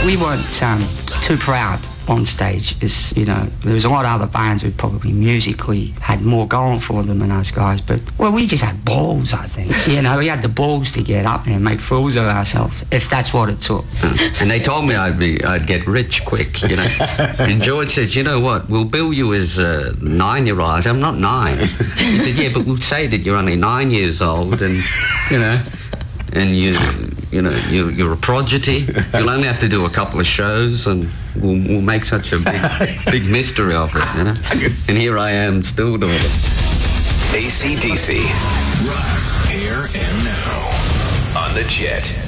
we weren't too proud on stage. It's, you know, there was a lot of other bands who probably musically had more going for them than us guys, but, well, we just had balls, I think. You know, we had the balls to get up there and make fools of ourselves, if that's what it took. And they told me I'd get rich quick, you know. And George says, you know what, we'll bill you as a 9-year-old. I said, I'm not 9. He said, yeah, but we'll say that you're only 9 years old and, you know, and you're a prodigy. You'll only have to do a couple of shows and we'll make such a big mystery of it, you know. And here I am still doing it. AC/DC. Russ, here and now on the Jet.